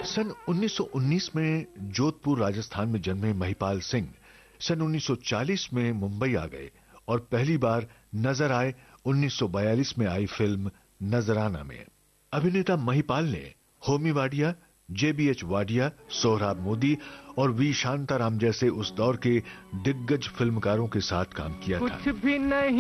सन 1919 में जोधपुर राजस्थान में जन्मे महिपाल सिंह सन 1940 में मुंबई आ गए और पहली बार नजर आए 1942 में आई फिल्म नजराना में। अभिनेता महिपाल ने होमी वाडिया, जेबीएच वाडिया, सोहराब मोदी और वी शांताराम जैसे उस दौर के दिग्गज फिल्मकारों के साथ काम किया था। कुछ भी नहीं